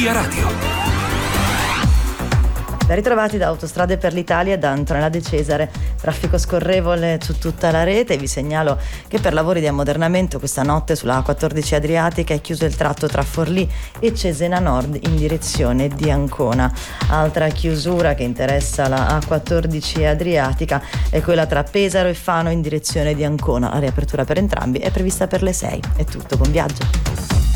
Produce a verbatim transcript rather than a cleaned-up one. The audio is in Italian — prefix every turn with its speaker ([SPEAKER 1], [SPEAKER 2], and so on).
[SPEAKER 1] Via Radio.
[SPEAKER 2] Ben ritrovati da Autostrade per l'Italia, da Antonella De Cesare. Traffico scorrevole su tutta la rete. Vi segnalo che per lavori di ammodernamento questa notte sulla A quattordici Adriatica è chiuso il tratto tra Forlì e Cesena Nord in direzione di Ancona. Altra chiusura che interessa la A quattordici Adriatica è quella tra Pesaro e Fano in direzione di Ancona. La riapertura per entrambi è prevista per le sei. È tutto, buon viaggio.